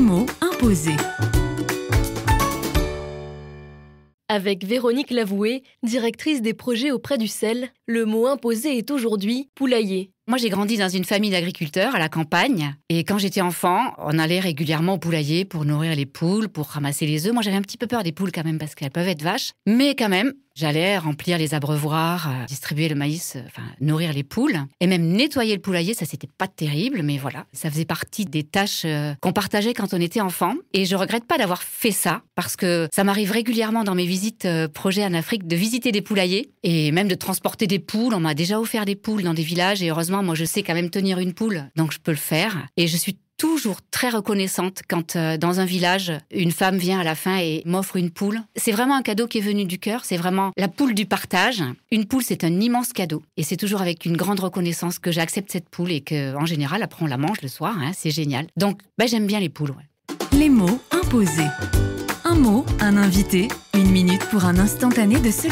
mots imposés. Avec Véronique Lavoué, directrice des projets auprès du sel, le mot imposé est aujourd'hui poulailler. Moi, j'ai grandi dans une famille d'agriculteurs à la campagne. Et quand j'étais enfant, on allait régulièrement au poulailler pour nourrir les poules, pour ramasser les œufs. Moi, j'avais un petit peu peur des poules quand même parce qu'elles peuvent être vaches. Mais quand même, j'allais remplir les abreuvoirs, distribuer le maïs, nourrir les poules. Et même nettoyer le poulailler, ça, c'était pas terrible. Mais voilà, ça faisait partie des tâches qu'on partageait quand on était enfant. Et je regrette pas d'avoir fait ça parce que ça m'arrive régulièrement dans mes visites projets en Afrique de visiter des poulaillers et même de transporter des poules. On m'a déjà offert des poules dans des villages et heureusement, moi, je sais quand même tenir une poule, donc je peux le faire. Et je suis toujours très reconnaissante quand dans un village, une femme vient à la fin et m'offre une poule. C'est vraiment un cadeau qui est venu du cœur, c'est vraiment la poule du partage. Une poule, c'est un immense cadeau. Et c'est toujours avec une grande reconnaissance que j'accepte cette poule et qu'en général, après on la mange le soir, c'est génial. Donc, j'aime bien les poules. Ouais. Les mots imposés. Un mot, un invité, une minute pour un instantané de solidarité.